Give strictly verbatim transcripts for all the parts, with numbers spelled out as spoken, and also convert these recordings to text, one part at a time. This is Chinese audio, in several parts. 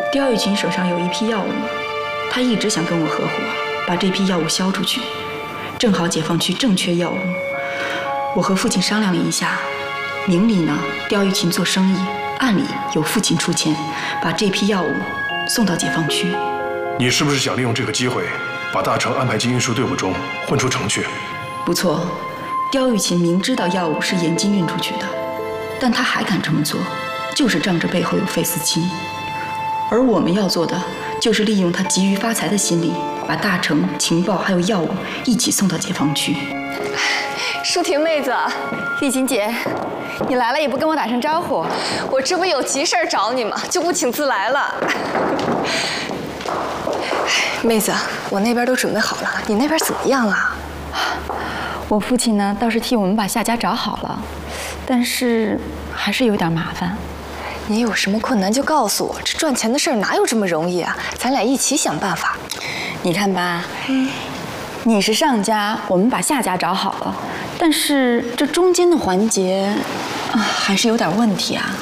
刁玉琴手上有一批药物，他一直想跟我合伙，把这批药物销出去。正好解放区正缺药物，我和父亲商量了一下，明里呢，刁玉琴做生意，暗里有父亲出钱，把这批药物送到解放区。 你是不是想利用这个机会，把大成安排进运输队伍中，混出城去？ 不错，刁玉琴明知道药物是严禁运出去的，但他还敢这么做，就是仗着背后有费思清。而我们要做的，就是利用他急于发财的心理，把大成、情报还有药物一起送到解放区。 舒婷妹子， 玉琴姐，你来了也不跟我打声招呼。 我这不有急事儿找你吗？就不请自来了。妹子，我那边都准备好了，你那边怎么样啊？ 我父亲呢，倒是替我们把夏家找好了，但是还是有点麻烦。 你有什么困难就告诉我，这赚钱的事儿哪有这么容易啊？咱俩一起想办法。 你看吧，嗯，你是上家，我们把夏家找好了，但是这中间的环节啊，还是有点问题啊。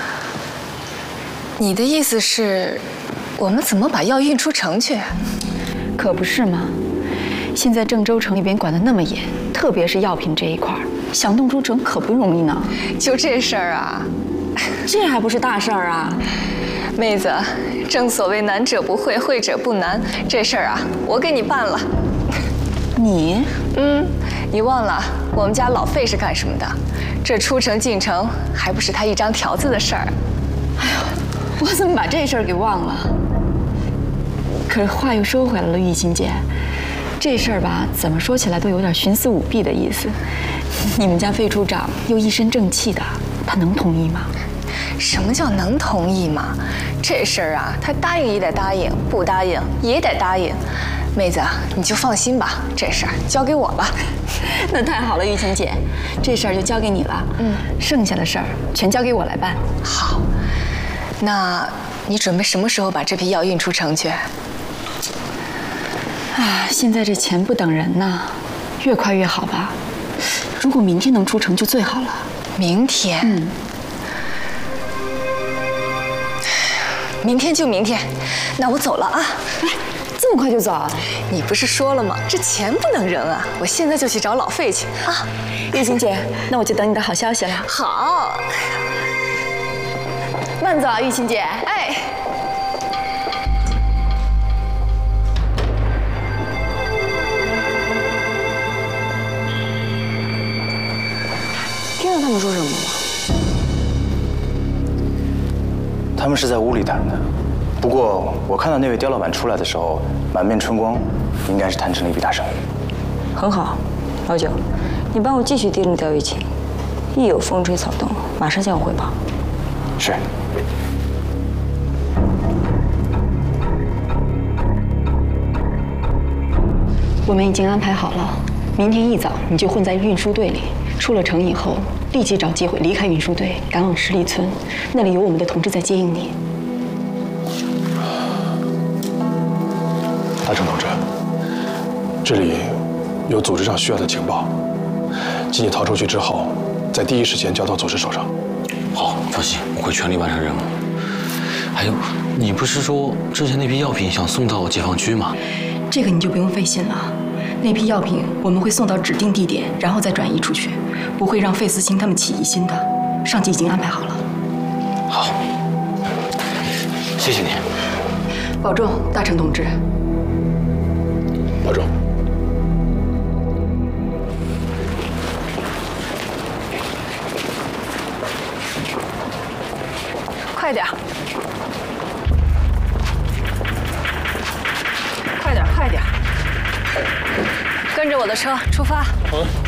你的意思是，我们怎么把药运出城去？ 可不是嘛！现在郑州城那边管得那么严，特别是药品这一块，想弄出城可不容易呢。 就这事儿啊？ 这还不是大事儿啊！ 妹子，正所谓难者不会，会者不难。这事儿啊，我给你办了。 你？ 嗯，你忘了我们家老费是干什么的？这出城进城还不是他一张条子的事儿。 哎呦，我怎么把这事儿给忘了？可是话又说回来了，玉琴姐，这事儿吧，怎么说起来都有点徇私舞弊的意思。你们家费处长又一身正气的，他能同意吗？ 什么叫能同意吗？这事儿啊，他答应也得答应，不答应也得答应。妹子，你就放心吧，这事儿交给我吧。 那太好了，玉琴姐，这事儿就交给你了。嗯，剩下的事儿全交给我来办。 好，那你准备什么时候把这批药运出城去？ 啊，现在这钱不等人呐，越快越好吧。如果明天能出城就最好了。 明天？嗯。明天就明天，那我走了啊！ 哎，这么快就走啊？ 你不是说了吗？这钱不能扔啊！我现在就去找老费去啊！ 玉琴姐，那我就等你的好消息了。 好， 慢走啊，玉琴姐。 哎。 听到他们说什么了吗？ 他们是在屋里谈的，不过我看到那位刁老板出来的时候，满面春光，应该是谈成了一笔大生意。 很好，老九，你帮我继续盯着刁玉琴，一有风吹草动，马上向我汇报。 是。 我们已经安排好了，明天一早你就混在运输队里，出了城以后，立即找机会离开运输队，赶往十里村，那里有我们的同志在接应你。 大成同志，这里有组织上需要的情报，请你逃出去之后，在第一时间交到组织手上。 好，放心，我会全力完成任务。还有，你不是说之前那批药品想送到解放区吗？ 这个你就不用费心了。那批药品我们会送到指定地点，然后再转移出去，不会让费思清他们起疑心的。上级已经安排好了。 好，谢谢你。 保重，大成同志。 保重。 快点，快点，快点！跟着我的车出发。 嗯。